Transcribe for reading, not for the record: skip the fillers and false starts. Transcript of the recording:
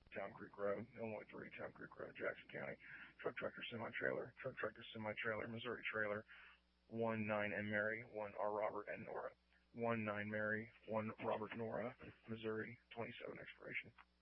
Town Creek Road, Illinois 3, Town Creek Road, Jackson County. Truck tractor semi-trailer, Missouri trailer, 1-9 M Mary, 1 R Robert and Nora. 1-9 Mary, 1 Robert Nora, Missouri, 27 expiration.